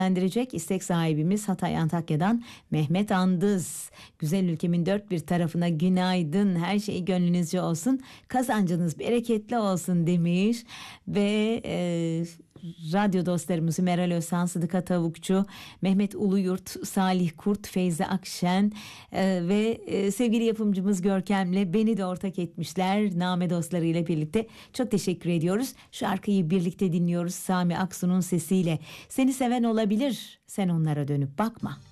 Seslendirecek istek sahibimiz Hatay Antakya'dan Mehmet Andız. Güzel ülkemin dört bir tarafına günaydın, her şey gönlünüzce olsun, kazancınız bereketli olsun demiş. Ve radyo dostlarımızı Meral Özhan, Sıdıka Tavukçu, Mehmet Uluyurt, Salih Kurt, Feyzi Akşen ve sevgili yapımcımız Görkem'le beni de ortak etmişler Name dostlarıyla birlikte. Çok teşekkür ediyoruz. Şarkıyı birlikte dinliyoruz Sami Aksu'nun sesiyle. Seni seven olabilir, sen onlara dönüp bakma.